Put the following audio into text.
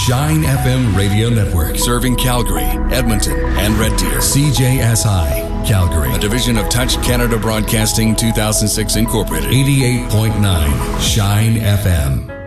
Shine FM Radio Network, serving Calgary, Edmonton, and Red Deer. CJSI, Calgary, a division of Touch Canada Broadcasting 2006 Incorporated. 88.9 Shine FM.